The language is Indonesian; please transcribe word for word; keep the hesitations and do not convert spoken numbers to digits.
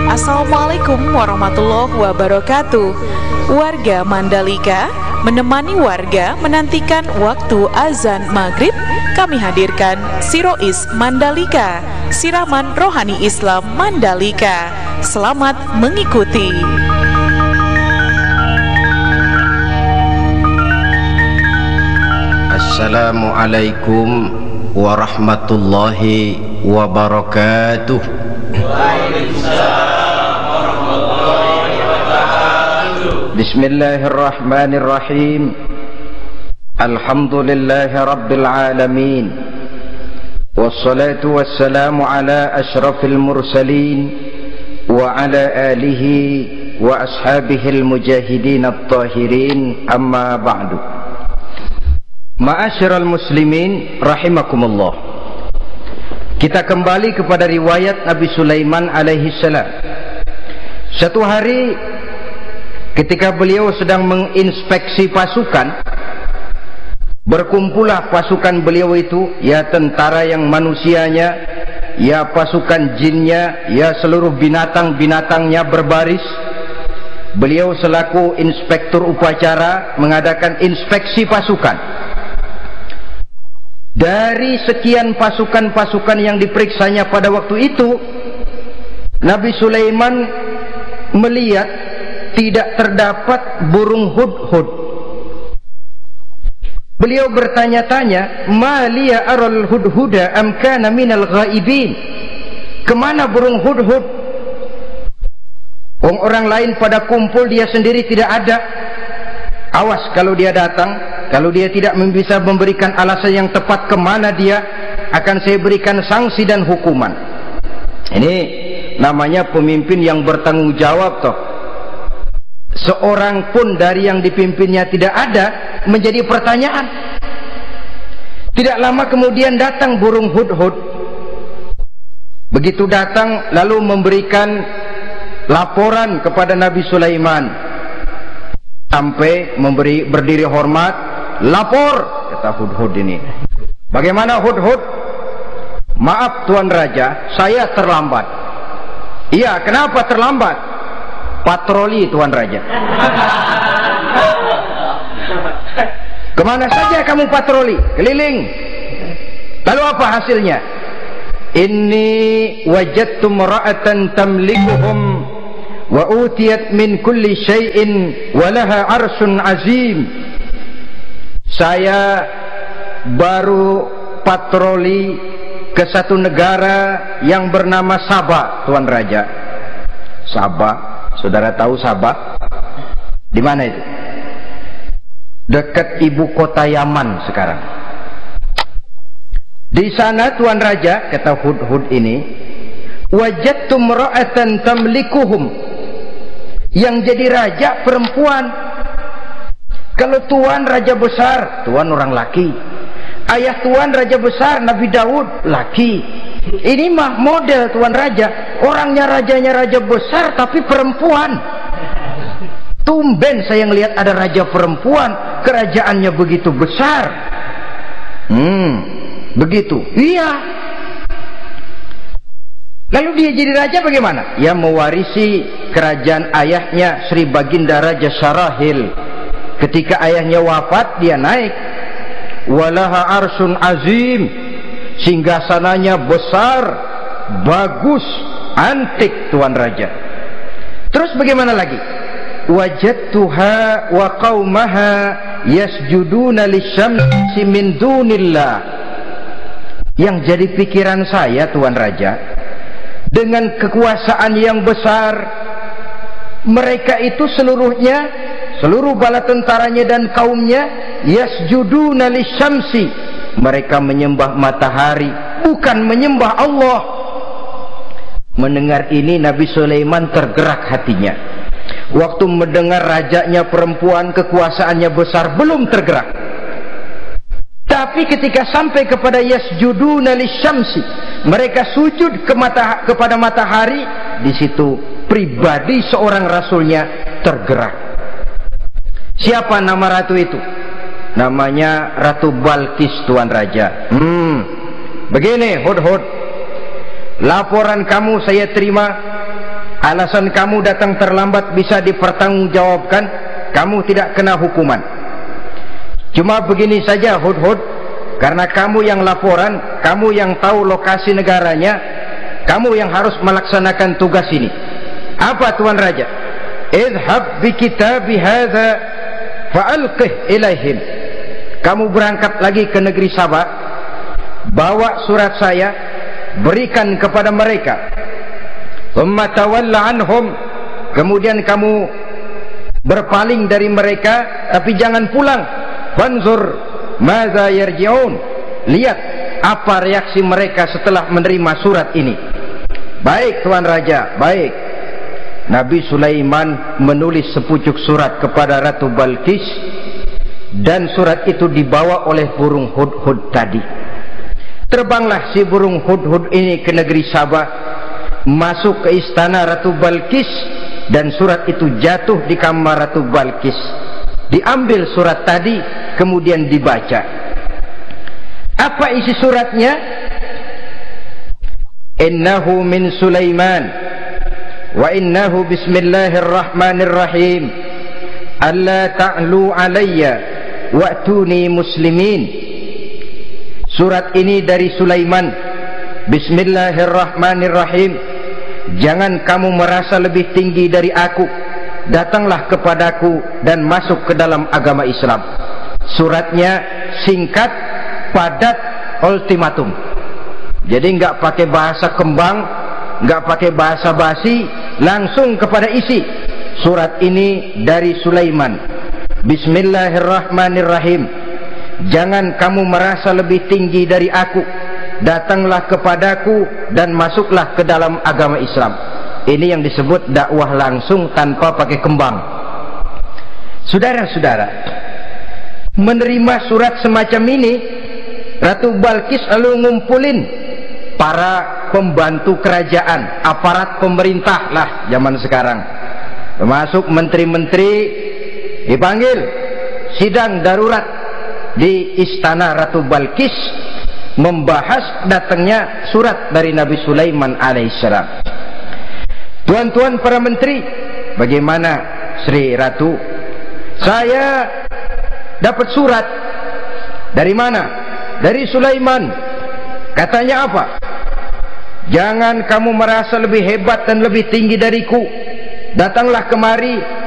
Assalamualaikum warahmatullahi wabarakatuh. Warga Mandalika menemani warga menantikan waktu azan maghrib. Kami hadirkan Sirois Mandalika, siraman rohani Islam Mandalika. Selamat mengikuti. Assalamualaikum warahmatullahi wabarakatuh. Waalaikumsalam warahmatullahi wabarakatuh. Bismillahirrahmanirrahim. Alhamdulillahi rabbil alamin. Wassalatu wassalamu ala ashrafil mursalin wa ala alihi wa ashabihil mujahidin at-tahirin, amma ba'du. Ma'asyiral muslimin rahimakumullah. Kita kembali kepada riwayat Nabi Sulaiman alaihi salam. Satu hari ketika beliau sedang menginspeksi pasukan, berkumpullah pasukan beliau itu, ya tentara yang manusianya, ya pasukan jinnya, ya seluruh binatang-binatangnya berbaris. Beliau selaku inspektur upacara mengadakan inspeksi pasukan. Dari sekian pasukan-pasukan yang diperiksanya pada waktu itu, Nabi Sulaiman melihat tidak terdapat burung hudhud. Beliau bertanya-tanya, "Ma liya aral hudhuda am kana minal ghaibin?" Kemana burung hudhud? Orang lain pada kumpul, dia sendiri tidak ada. Awas kalau dia datang, kalau dia tidak bisa memberikan alasan yang tepat kemana dia, akan saya berikan sanksi dan hukuman. Ini namanya pemimpin yang bertanggung jawab toh. Seorang pun dari yang dipimpinnya tidak ada, menjadi pertanyaan. Tidak lama kemudian datang burung hudhud. Begitu datang lalu memberikan laporan kepada Nabi Sulaiman. Sampai memberi berdiri hormat, lapor, kata hudhud ini. Bagaimana hudhud? Maaf Tuan Raja, saya terlambat. Iya, kenapa terlambat? Patroli Tuan Raja. Kemana saja kamu patroli? Keliling. Lalu apa hasilnya? Inni wajadtu mar'atan tamlikuhum wa utiyat min kulli syai'in wa laha arsun azim. Saya baru patroli ke satu negara yang bernama Sabah, Tuan Raja. Sabah, saudara tahu Sabah? Di mana itu? Dekat ibu kota Yaman sekarang. Di sana Tuan Raja, kata hudhud ini, wajadtu mar'atan tamlikuhum. Yang jadi raja perempuan. Kalau tuan raja besar, tuan orang laki. Ayah tuan raja besar Nabi Daud laki. Ini mah model tuan raja. Orangnya rajanya raja besar tapi perempuan. Tumben saya ngelihat ada raja perempuan, kerajaannya begitu besar. Hmm, begitu. Iya. Lalu dia jadi raja bagaimana? Ya mewarisi kerajaan ayahnya Sri Baginda Raja Sarahil. Ketika ayahnya wafat, dia naik. Walaha arsun azim. Singgasananya besar, bagus, antik Tuan Raja. Terus bagaimana lagi? Wajadtuha wa qaumaha yasjuduna lisyamsi min dunillah. Yang jadi pikiran saya Tuan Raja, dengan kekuasaan yang besar, mereka itu seluruhnya, seluruh bala tentaranya dan kaumnya, yasjuduna lisyamsi, mereka menyembah matahari, bukan menyembah Allah. Mendengar ini Nabi Sulaiman tergerak hatinya. Waktu mendengar rajanya perempuan, kekuasaannya besar, belum tergerak. Tapi ketika sampai kepada yasjuduna lisyamsi, mereka sujud ke mata, kepada matahari, di situ pribadi seorang rasulnya tergerak. Siapa nama ratu itu? Namanya Ratu Balkis Tuan Raja. Hmm, begini hudhud, laporan kamu saya terima. alasan kamu datang terlambat bisa dipertanggungjawabkan, kamu tidak kena hukuman. Cuma begini saja Hudhud, karena kamu yang laporan, kamu yang tahu lokasi negaranya, kamu yang harus melaksanakan tugas ini. Apa Tuan Raja? Idhab bi kitabi hadza fa'alqih ilaihim. Kamu berangkat lagi ke negeri Sabah, bawa surat saya, berikan kepada mereka. Thumma tawalla anhum, kemudian kamu berpaling dari mereka, tapi jangan pulang. Fanzur madza yarji'un, lihat apa reaksi mereka setelah menerima surat ini. Baik Tuan Raja, baik. Nabi Sulaiman menulis sepucuk surat kepada Ratu Balqis, dan surat itu dibawa oleh burung Hudhud tadi. Terbanglah si burung Hudhud ini ke negeri Sabah, masuk ke istana Ratu Balqis, dan surat itu jatuh di kamar Ratu Balqis. Diambil surat tadi, kemudian dibaca. Apa isi suratnya? Innahu min Sulaiman wa innahu bismillahirrahmanirrahim alla ta'lu alayya wa'tuni muslimin. Surat ini dari Sulaiman. Bismillahirrahmanirrahim. Jangan kamu merasa lebih tinggi dari aku, datanglah kepadaku dan masuk ke dalam agama Islam. Suratnya singkat, padat, ultimatum. Jadi enggak pakai bahasa kembang, enggak pakai bahasa basi, langsung kepada isi. Surat ini dari Sulaiman. Bismillahirrahmanirrahim. Jangan kamu merasa lebih tinggi dari aku, datanglah kepadaku dan masuklah ke dalam agama Islam. Ini yang disebut dakwah langsung tanpa pakai kembang. Saudara-saudara, menerima surat semacam ini, Ratu Balqis lalu ngumpulin para pembantu kerajaan, aparat pemerintah lah zaman sekarang, termasuk menteri-menteri, dipanggil sidang darurat di istana Ratu Balqis, membahas datangnya surat dari Nabi Sulaiman alaihissalam. Tuan-tuan para menteri, bagaimana Sri Ratu? Saya dapat surat. Dari mana? Dari Sulaiman. Katanya apa? Jangan kamu merasa lebih hebat dan lebih tinggi dariku. Datanglah kemari